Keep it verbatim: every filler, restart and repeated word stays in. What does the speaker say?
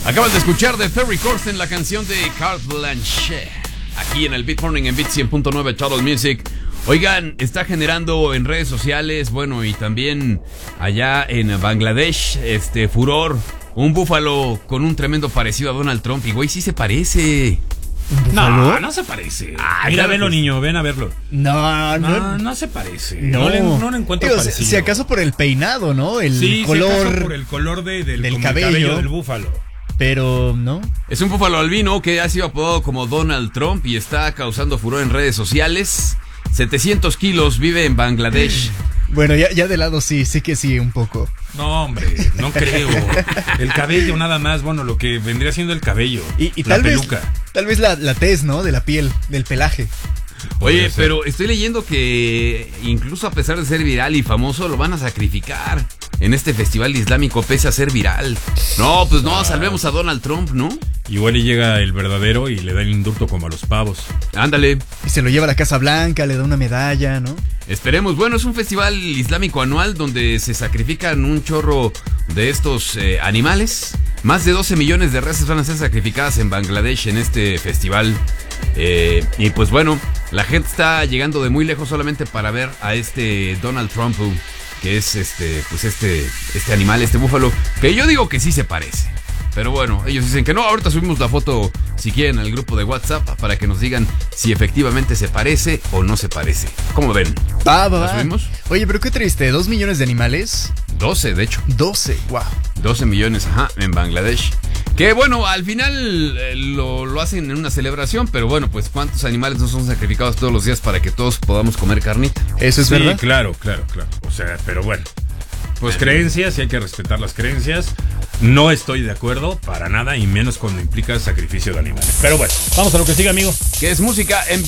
Acaban de escuchar de Ferry Corsten la canción de Carte Blanche, aquí en el Beat Morning en Beat cien punto nueve Total Music. Oigan, está generando en redes sociales, bueno, y también allá en Bangladesh, este furor, un búfalo con un tremendo parecido a Donald Trump. Y güey, sí se parece. No, no se parece. Ah, Mira, claro velo, que... niño, ven a verlo. No, no. No, no se parece. No, no, le, no le encuentro Digo, parecido. si acaso por el peinado, ¿no? El sí, color. Si acaso por el color de, del, del como cabello. el cabello del búfalo. Pero, ¿no? Es un búfalo albino que ha sido apodado como Donald Trump y está causando furor en redes sociales. setecientos kilos, vive en Bangladesh. Bueno, ya, ya de lado sí, sí que sí, un poco. No, hombre, no creo. El cabello nada más, bueno, lo que vendría siendo el cabello. Y, y la tal peluca. vez, tal vez la, la tez, ¿no? De la piel, del pelaje. Oye, pero estoy leyendo que incluso a pesar de ser viral y famoso, lo van a sacrificar en este festival islámico pese a ser viral. No, pues no, salvemos a Donald Trump, ¿no? Igual y llega el verdadero y le da el indulto como a los pavos. Ándale. Y se lo lleva a la Casa Blanca, le da una medalla, ¿no? Esperemos. Bueno, es un festival islámico anual donde se sacrifican un chorro de estos eh, animales. Más de doce millones de reses van a ser sacrificadas en Bangladesh en este festival. Eh, y pues bueno, la gente está llegando de muy lejos solamente para ver a este Donald Trump, que es este, pues este, este animal, este búfalo, que yo digo que sí se parece. Pero bueno, ellos dicen que no. Ahorita subimos la foto, si quieren, al grupo de WhatsApp para que nos digan si efectivamente se parece o no se parece. ¿Cómo ven? Va, va, ¿La va. subimos? Oye, pero qué triste, dos millones de animales. doce, de hecho. doce, wow. doce millones, ajá, en Bangladesh. Que bueno, al final eh, lo, lo hacen en una celebración, pero bueno, pues ¿cuántos animales no son sacrificados todos los días para que todos podamos comer carnita? Eso es Sí, verdad. claro, claro, claro. O sea, pero bueno. Pues creencias, y hay que respetar las creencias. No estoy de acuerdo para nada, y menos cuando implica sacrificio de animales. Pero bueno, vamos a lo que sigue, amigo. Que es música en